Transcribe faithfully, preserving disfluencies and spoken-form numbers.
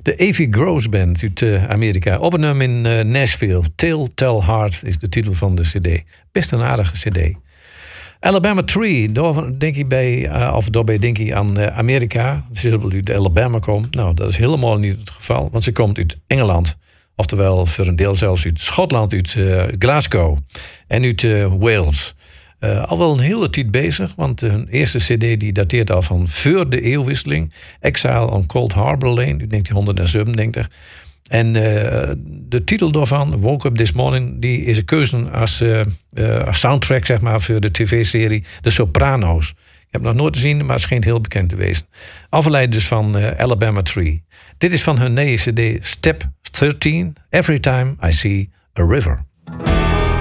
De Avey Gross Band uit uh, Amerika. Opgenomen in uh, Nashville. Telltale Heart is de titel van de cd. Best een aardige cd. Alabama Tree, daar denk ik bij, uh, of daarbij denk ik aan uh, Amerika. Ze zullen uit Alabama komen. Nou, dat is helemaal niet het geval, want ze komt uit Engeland. Oftewel, voor een deel zelfs uit Schotland, uit uh, Glasgow en uit uh, Wales. Uh, al wel een hele tijd bezig, want hun eerste cd die dateert al van voor de eeuwwisseling. Exile on Cold Harbor Lane uit negentien zevenennegentig. En uh, de titel daarvan, Woke Up This Morning, die is een keuze als, uh, uh, als soundtrack zeg maar, voor de tv-serie The Sopranos. Ik heb het nog nooit gezien, maar het schijnt heel bekend te wezen. Afgeleid dus van uh, Alabama Tree. Dit is van hun nieuwe cd Step dertien, Every Time I See a River.